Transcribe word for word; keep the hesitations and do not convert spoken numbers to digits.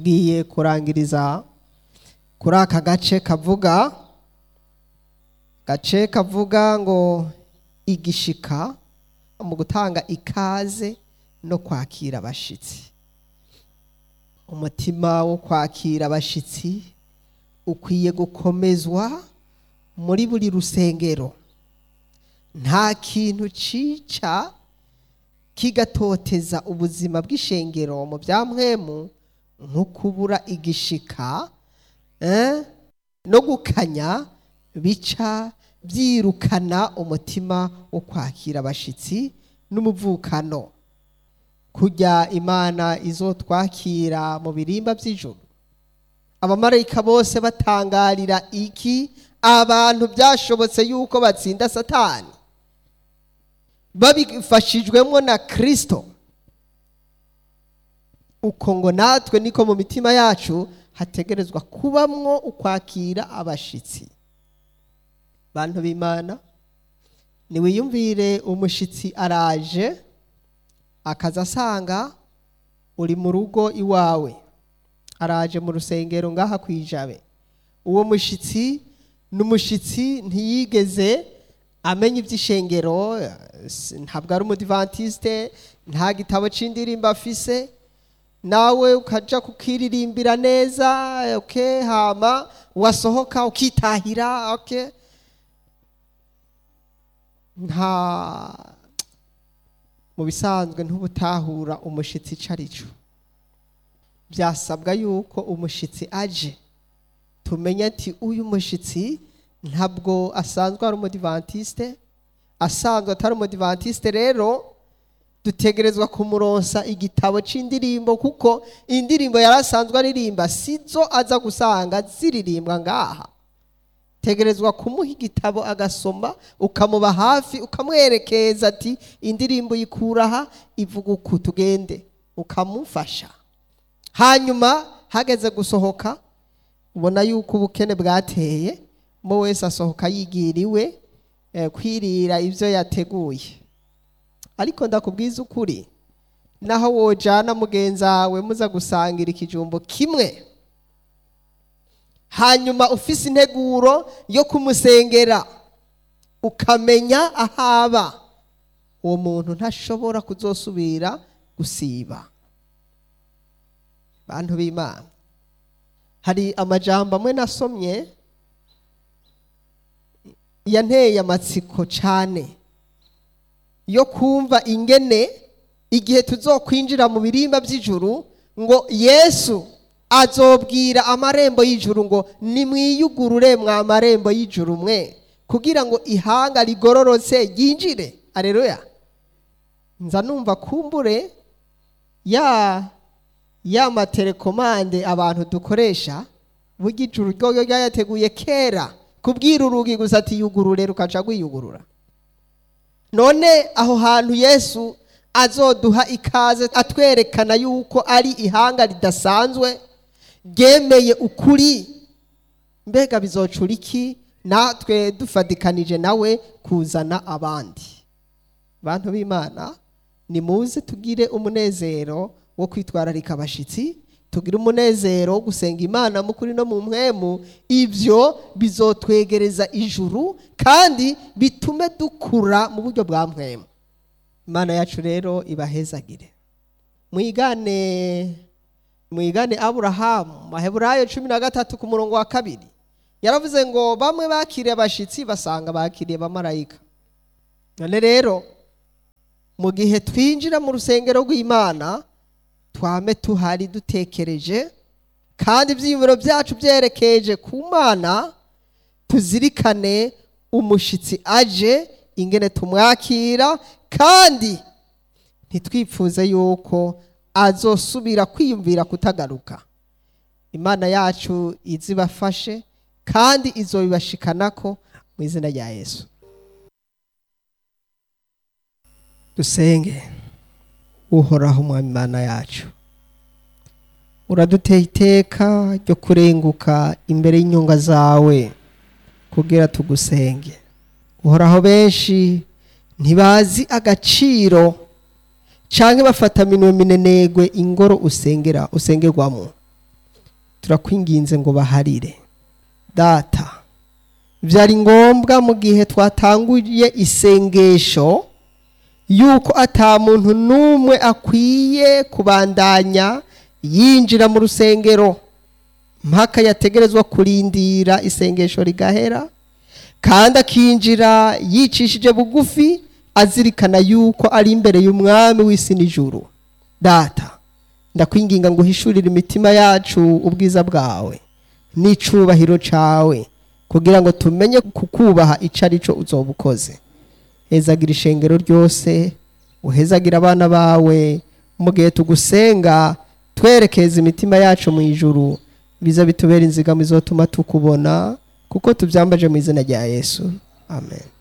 tugiye kurangiriza kuri aka gace kavuga gace kavuga ngo igishika mu gutanga ikaze no kwakira abashitsi. Umutima wo kwakira abashitsi ukwiye gukomezwa muri buri rusengero. Nta kintu cica kigatoteza ubuzima bw'ishengero mu byamwemu nko kubura igishika eh, no gukanya bica byirukana umutima wo kwakira abashitsi n'umuvukano. Kujya Imana izotwakira mu birimba by'ijuru, abamarayika bose batangarira iki abantu byashobotse yuko batsinda Satani babifashijwemo na Kristo. Uko ngo natwe niko mu mitima yacu hategerezwa kubamwo ukwakira abashitsi. Bantu b'Imana, niwiyumvire umushitsi araje akaza asanga uri mu rugo iwawe, araje mu rusengero ngaha kwijabe. Uwo mushitsi n'umushitsi ntiyigeze amenya iby'ishengero, ntabwo ari umudivantiste, nta gitabo c'indirimbo afise, nawe ukaja kukiririmbira neza, okay, hama wasohoka ukitahira, okay. Nta mu bisanzwe ntubutahura umushitsi carico. Byasabwa yuko umushitsi aje tumenya ati uyu mushitsi ntabwo asanzwe ari umudivantiste, asanzwe atari umudivantiste, rero dutegerezwa kumuronsa igitabo c'indirimbo, kuko indirimbo yarasanzwe aririmba sizo aza gusanga ziririmbwa ngaha. Tegerezwa kumuha igitabo agasoma, ukamuba hafi, ukamwerekeza ati indirimbo yikuraha ivuga uku, tugende, ukamufasha. Hanyuma hageze gusohoka, ubona yuko ubukene bwateye, mo wese asohoka yigiriwe eh, kwirira ivyo yateguye. Ariko ndakubwiza ukuri, naho wojana mugenzawe muza gusangira ikijumbo kimwe, hanyuma ufise integuro yo kumusengera, ukamenya ahaba, uwo muntu ntashobora kuzosubira gusiba. Bantu b'Imana, hari amajambo amwe nasomye yanteye amatsiko cane yo kumva ingene igihe tuzokwinjira mu birimba by'ijuru ngo Yesu azobwira amarembo y'ijuru ngo nimwiyugurure mwa marembo y'ijuru mwe, kugira ngo ihanga rigororotse yinjire. Haleluya. Nza numva kumbure ya ya matelekomande abantu dukoresha burya ijuru ryo ryayateguye kera kubwira urugi gusa ati yugurure rukaca gwiyugurura. None aho hantu Yesu azoduha ikaze atwerekana yuko ari ihanga ridasanzwe gemeye ukuri, mbega bizocura iki natwe dufadikanije nawe kuzana abandi. Bantu b'Imana, nimuze tugire umunezero wo kwitwararika abashitsi, tugire umunezero wo gusenga Imana mukuri no mu mpwemu. Ivyo bizotwegereza ijuru kandi bitume dukura mu buryo bwa mpwemu. Imana yacu rero ibahezagire. Mwigane mwigane Aburahamu, Maheburayo cumi na gatatu ku murongo wa kabiri. Yaravuze ngo bamwe bakiriye abashitsi basanga bakiriye abamarayika. None rero mu gihe twinjira mu rusengero rw'Imana, twame tuhari dutekereje kandi ibyiyumviro byacu byerekeje ku Mana, tuzirikane umushitsi aje ingene tumwakira, kandi ntitwipfuze yuko azosubira kwiyumvira kutagaruka. Imana yacu izibafashe kandi izobibashikanako mu izina rya Yesu. Dusenge. Uhoraho Umwami Imana yacu, uraduteye iteka ryo kurenguka imbere y'inyonga zawe kugira tugusenge. Uhoraho, benshi ntibazi agaciro canke bafata minwe minenegwe ingoro usengera usengerwamo. turakwinginze ngo baharire. Data, byari ngombwa mu gihe twatanguye isengesho yuko ata muntu numwe akwiye kubandanya yinjira mu rusengero mpaka yategerezwa kurindira isengesho rigahera, kandi akinjira yicishije bugufi azirikana yuko ari imbere y'umwami w'isi n'ijuru. Data, ndakwinginga ngo uhishurire imitima yacu ubwiza bwawe n'icubahiro cawe, kugira ngo tumenye kukubaha ico ari cyo uzoba ukoze. Hezagira ishengero ryose, uhezagira abana bawe mu gihe tugusenga, twerekeza imitima yacu mu ijuru, biza bitubera inzigamo izotuma tukubona, kuko tubyambaje mu izina rya Yesu. Amen.